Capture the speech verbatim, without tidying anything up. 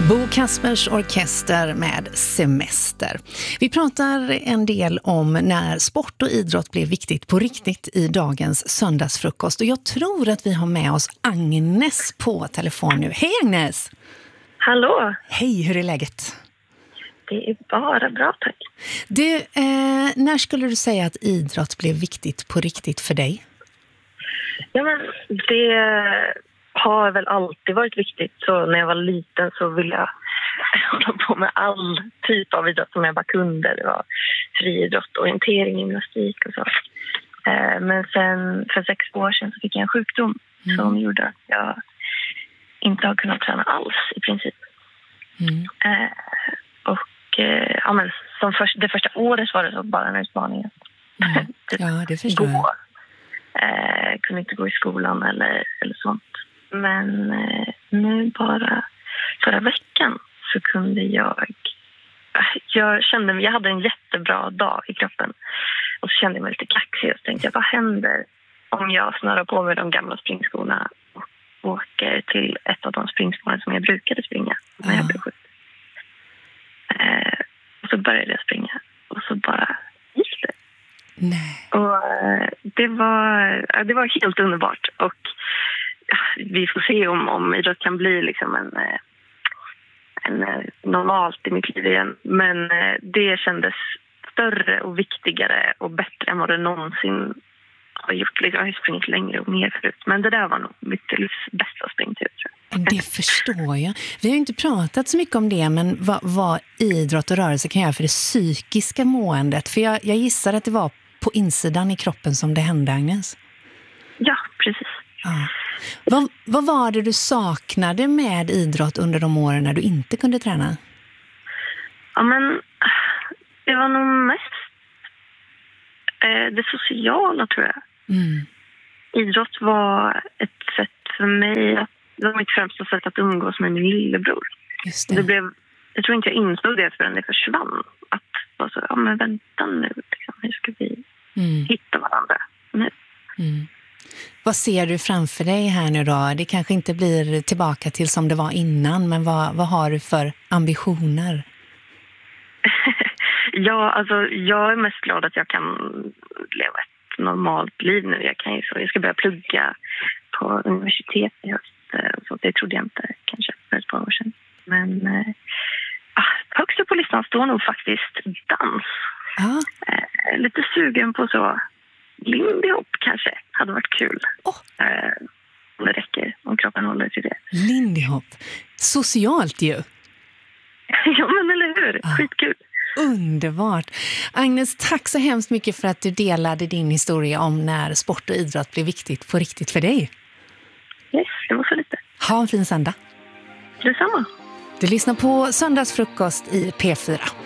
Bo Kaspers Orkester med Semester. Vi pratar en del om när sport och idrott blev viktigt på riktigt i dagens söndagsfrukost. Och jag tror att vi har med oss Agnes på telefon nu. Hej Agnes! Hallå! Hej, hur är läget? Det är bara bra, tack. Du, eh, när skulle du säga att idrott blev viktigt på riktigt för dig? Ja, men det har väl alltid varit viktigt. Så när jag var liten så ville jag hålla på med all typ av idrott som jag bara kunde. Det var friidrott, orientering, gymnastik och så. Eh, men sen för sex år sedan så fick jag en sjukdom mm. som gjorde att jag inte har kunnat träna alls i princip. Mm. Eh, och eh, ja, men som först, det första året var det så bara en utmaning. Mm. Ja, det förstår jag. Eh, kunde inte gå i skolan eller, eller sånt. Men eh, nu bara förra veckan så kunde jag... Jag kände mig, jag hade en jättebra dag i kroppen. Och så kände jag mig lite kaxig och så tänkte jag, vad händer om jag snurrar på mig de gamla springskorna och åker till ett av de springspåren som jag brukade springa när jag blev sjuk. Eh, och så började jag springa och så bara gick det. Nej. Och eh, det var, det var helt underbart och ja, vi får se om, om idrott kan bli liksom en, en normalt i mitt liv igen. Men eh, det kändes större och viktigare och bättre än vad det någonsin har gjort. Jag har ju sprungit längre och mer förut. Men det där var nog mitt livs bästa springtur, tror jag. Det förstår jag. Vi har ju inte pratat så mycket om det, men vad, vad idrott och rörelse kan göra för det psykiska måendet. För jag, jag gissar att det var på insidan i kroppen som det hände, Agnes. Ja, precis. Ja. Vad, vad var det du saknade med idrott under de åren när du inte kunde träna? Ja, men det var nog mest eh, det sociala, tror jag. Mm. Idrott var ett sätt för mig att, det var mitt främsta sätt att umgås med min lillebror. Just det. Det blev, jag tror inte jag insåg det förrän det försvann. Att var så, ja men vänta nu, liksom, hur ska vi mm. hitta varandra nu? Mm. Vad ser du framför dig här nu då? Det kanske inte blir tillbaka till som det var innan, men vad, vad har du för ambitioner? Ja, alltså jag är mest glad att jag kan leva ett normalt liv nu. Jag, kan ju så, jag ska börja plugga på universitet i höst. Så det trodde jag inte kanske för ett par år sedan. Men äh, högst upp på listan står nog faktiskt dans. Ah. Äh, lite sugen på så Lindy Hop kanske hade varit kul. Oh. Äh, om det räcker, om kroppen håller till det. Lindy Hop. Socialt ju. Ja, men eller hur? Ah. Skitkul. Underbart. Agnes, tack så hemskt mycket för att du delade din historia om när sport och idrott blev viktigt på riktigt för dig. Yes, det var så lite. Ha en fin söndag. Detsamma. Du lyssnar på Söndagsfrukost i P fyra.